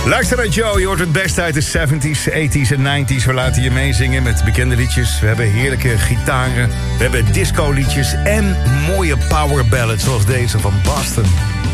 Luister naar Joe, je hoort het best uit de 70s, 80s en 90s. We laten je meezingen met bekende liedjes. We hebben heerlijke gitaren, we hebben disco liedjes en mooie power ballads zoals deze van Boston.